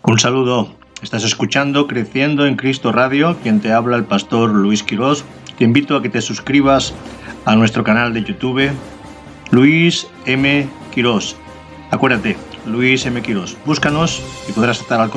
Un saludo. Estás escuchando Creciendo en Cristo Radio, quien te habla el pastor Luis Quirós. Te invito a que te suscribas a nuestro canal de YouTube, Luis M. Quirós. Acuérdate, Luis M. Quirós. Búscanos y podrás estar al